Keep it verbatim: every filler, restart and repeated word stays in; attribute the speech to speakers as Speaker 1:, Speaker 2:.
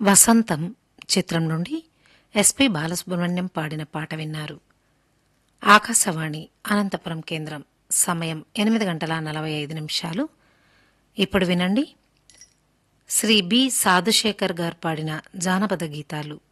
Speaker 1: వసంతం చిత్రం నుండి ఎస్పి బాలసుబ్రహ్మణ్యం పాడిన పాట విన్నారు. ఆకాశవాణి అనంతపురం కేంద్రం. సమయం ఎనిమిది గంటల నలభై ఐదు నిమిషాలు. ఇప్పుడు వినండి శ్రీ బి సాధుశేఖర్ గారు పాడిన జానపద గీతాలు.